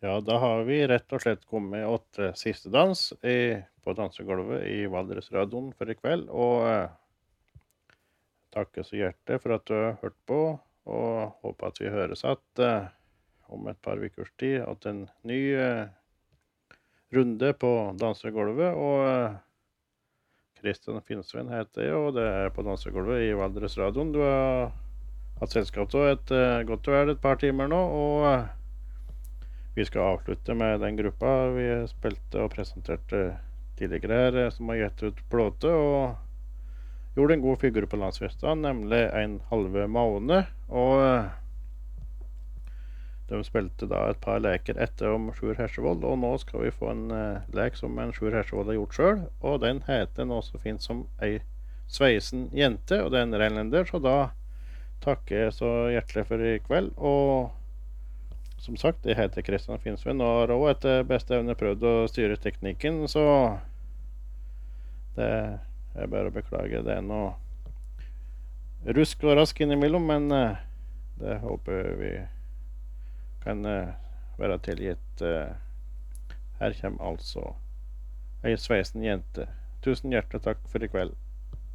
Ja, da har vi rett og slett kommet til siste dans på dansegulvet i Valdresradioen for i kveld. Og takker så hjertelig for at du har hørt på, og håper at vi høres at om et par ukers tid at en ny runde på dansegulvet. Og Kristian Finnsveen heter jeg, og det er på dansegulvet i Valdresradioen. Du har hatt selskap av et godt og vel et par timer nå, og vi skal avslutte med den gruppa vi spilte og presenterte tidligere her, som har gitt ut plåte og gjorde en god figur på landsfesta, nemlig en halve måned. Og de spilte da et par leker etter om Sjur Hersevold, og nå skal vi få en lek som en Sjur Hersevold har gjort sjøl, og den heter noe så fint som ei sveisen jente, og det er en renlender, så da takker jeg så hjertelig for i kveld. Og som sagt, jeg heter Kristian Finnsveen og har også etter beste evne prøvd å styre teknikken, så det er bare å beklage. Det er noe rusk og rask innimellom, men det håper vi kan være tilgitt. Her kommer altså ei sveisen jente. Tusen hjertelig takk for i kveld.